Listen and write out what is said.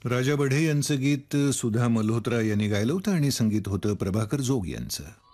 राजा बढे यांचं गीत सुधा मल्होत्रा यांनी गायलं होतं आणि संगीत होतं प्रभाकर जोग यांचं.